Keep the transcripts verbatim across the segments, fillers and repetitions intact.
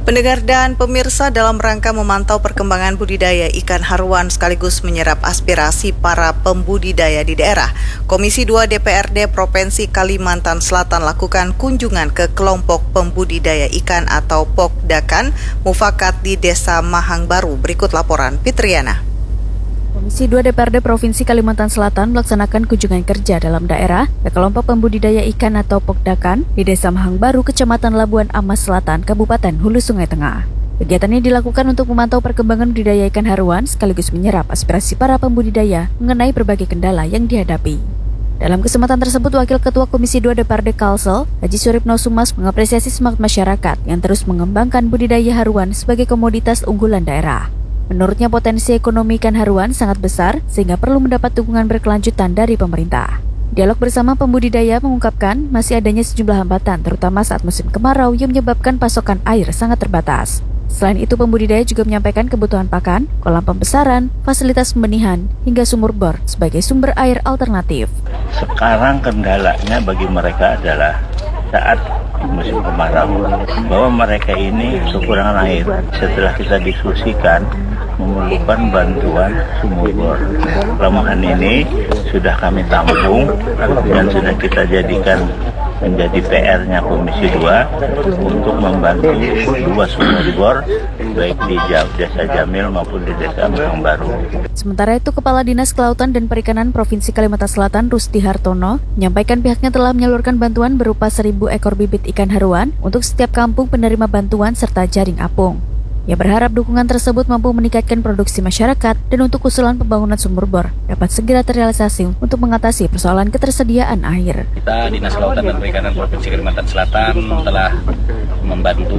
Pendengar dan pemirsa, dalam rangka memantau perkembangan budidaya ikan haruan sekaligus menyerap aspirasi para pembudidaya di daerah, Komisi dua D P R D Provinsi Kalimantan Selatan lakukan kunjungan ke kelompok pembudidaya ikan atau Pokdakan Mufakat di Desa Mahang Baru. Berikut laporan Fitriana. Komisi dua D P R D Provinsi Kalimantan Selatan melaksanakan kunjungan kerja dalam daerah ke kelompok pembudidaya ikan atau Pokdakan di Desa Mahang Baru, Kecamatan Labuan Amas Selatan, Kabupaten Hulu Sungai Tengah. Kegiatan ini dilakukan untuk memantau perkembangan budidaya ikan haruan sekaligus menyerap aspirasi para pembudidaya mengenai berbagai kendala yang dihadapi. Dalam kesempatan tersebut, Wakil Ketua Komisi dua D P R D Kalsel, Haji Suripno Sumas, mengapresiasi semangat masyarakat yang terus mengembangkan budidaya haruan sebagai komoditas unggulan daerah. Menurutnya, potensi ekonomi ikan haruan sangat besar sehingga perlu mendapat dukungan berkelanjutan dari pemerintah. Dialog bersama pembudidaya mengungkapkan masih adanya sejumlah hambatan, terutama saat musim kemarau yang menyebabkan pasokan air sangat terbatas. Selain itu, pembudidaya juga menyampaikan kebutuhan pakan, kolam pembesaran, fasilitas pembenihan, hingga sumur bor sebagai sumber air alternatif. Sekarang kendalanya bagi mereka adalah saat musim kemarau, bahwa mereka ini kekurangan air. Setelah kita diskusikan, memerlukan bantuan sumur bor. Kelemahan ini sudah kami tampung dan sudah kita jadikan menjadi P R-nya Komisi dua untuk membantu dua sumur bor baik di Desa Jamil maupun di Desa Mahang Baru. Sementara itu, Kepala Dinas Kelautan dan Perikanan Provinsi Kalimantan Selatan Rusdi Hartono menyampaikan pihaknya telah menyalurkan bantuan berupa seribu ekor bibit ikan haruan untuk setiap kampung penerima bantuan serta jaring apung. Ia berharap dukungan tersebut mampu meningkatkan produksi masyarakat dan untuk usulan pembangunan sumur bor dapat segera terrealisasi untuk mengatasi persoalan ketersediaan air. Kita Dinas Kelautan dan Perikanan Provinsi Kalimantan Selatan telah membantu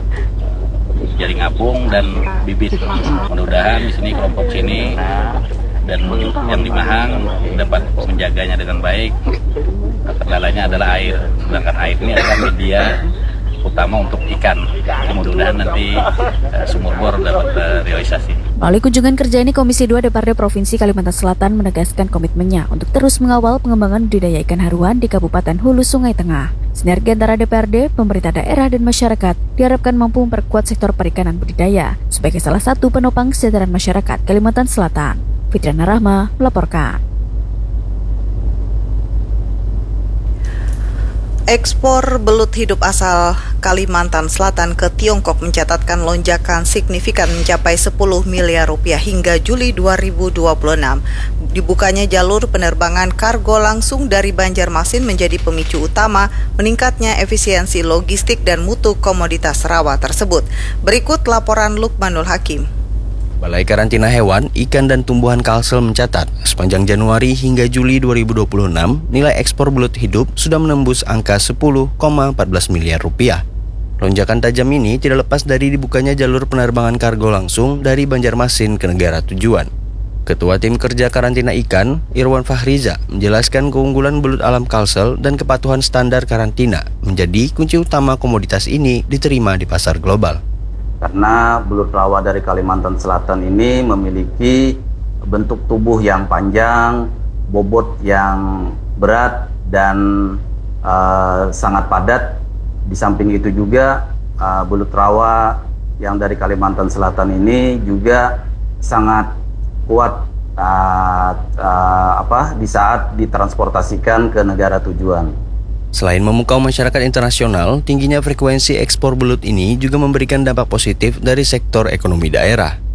jaring apung dan bibit. Mudah-mudahan di sini kelompok sini dan yang di Mahang dapat menjaganya dengan baik. Kendalanya adalah air, sedangkan air ini adalah media utama untuk ikan. Mudah-mudahan nanti uh, sumur bor dapat uh, realisasi. Melalui kunjungan kerja ini, Komisi dua D P R D Provinsi Kalimantan Selatan menegaskan komitmennya untuk terus mengawal pengembangan budidaya ikan haruan di Kabupaten Hulu Sungai Tengah. Sinergi antara D P R D, pemerintah daerah, dan masyarakat diharapkan mampu memperkuat sektor perikanan budidaya sebagai salah satu penopang kesejahteraan masyarakat Kalimantan Selatan. Fitriana Rahma melaporkan. Ekspor belut hidup asal Kalimantan Selatan ke Tiongkok mencatatkan lonjakan signifikan mencapai sepuluh miliar rupiah hingga Juli dua ribu dua puluh enam. Dibukanya jalur penerbangan kargo langsung dari Banjarmasin menjadi pemicu utama meningkatnya efisiensi logistik dan mutu komoditas rawa tersebut. Berikut laporan Lukmanul Hakim. Balai Karantina Hewan, Ikan dan Tumbuhan Kalsel mencatat, sepanjang Januari hingga Juli dua ribu dua puluh enam, nilai ekspor belut hidup sudah menembus angka sepuluh koma empat belas miliar rupiah. Lonjakan tajam ini tidak lepas dari dibukanya jalur penerbangan kargo langsung dari Banjarmasin ke negara tujuan. Ketua Tim Kerja Karantina Ikan, Irwan Fahriza, menjelaskan keunggulan belut alam Kalsel dan kepatuhan standar karantina menjadi kunci utama komoditas ini diterima di pasar global. Karena belut rawa dari Kalimantan Selatan ini memiliki bentuk tubuh yang panjang, bobot yang berat, dan uh, sangat padat. Di samping itu juga uh, belut rawa yang dari Kalimantan Selatan ini juga sangat kuat uh, uh, apa, di saat ditransportasikan ke negara tujuan. Selain memukau masyarakat internasional, tingginya frekuensi ekspor belut ini juga memberikan dampak positif dari sektor ekonomi daerah.